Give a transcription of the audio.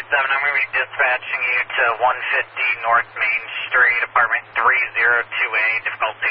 I'm going to be dispatching you to 150 North Main Street, apartment 302A, difficulty